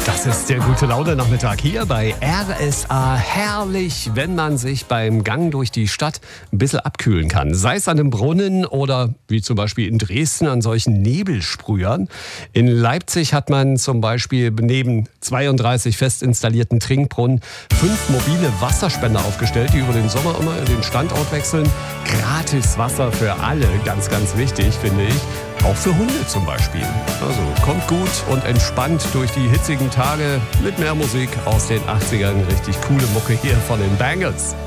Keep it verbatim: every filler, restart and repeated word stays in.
Das ist der gute Laune-Nachmittag hier bei R S A. Herrlich, wenn man sich beim Gang durch die Stadt ein bisschen abkühlen kann. Sei es an einem Brunnen oder wie zum Beispiel in Dresden an solchen Nebelsprühern. In Leipzig hat man zum Beispiel neben zweiunddreißig fest installierten Trinkbrunnen fünf mobile Wasserspender aufgestellt, die über den Sommer immer den Standort wechseln. Gratis Wasser für alle, ganz, ganz wichtig, finde ich. Auch für Hunde zum Beispiel. Also kommt gut und entspannt durch die hitzigen Tage mit mehr Musik aus den achtzigern. Richtig coole Mucke hier von den Bangles.